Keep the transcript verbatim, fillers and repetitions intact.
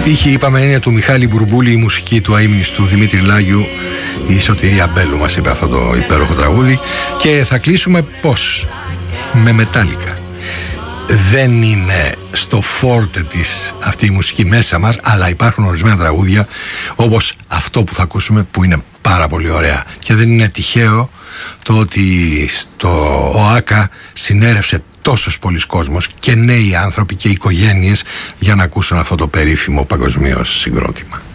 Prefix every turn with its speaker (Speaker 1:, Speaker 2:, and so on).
Speaker 1: στίχη, είπαμε, είναι του Μιχάλη Μπουρμπούλη, η μουσική του αείμνηστου Δημήτρη Λάγιου. Η Σωτηρία Μπέλου μας είπε αυτό το υπέροχο τραγούδι. Και θα κλείσουμε πώς? Με Μετάλικα. Δεν είναι στο φόρτε της αυτή η μουσική μέσα μας, αλλά υπάρχουν ορισμένα τραγούδια όπως αυτό που θα ακούσουμε, που είναι πάρα πολύ ωραία. Και δεν είναι τυχαίο το ότι στο ΟΑΚΑ συνέρευσε τόσος πολλής κόσμος και νέοι άνθρωποι και οικογένειες για να ακούσουν αυτό το περίφημο παγκοσμίως συγκρότημα.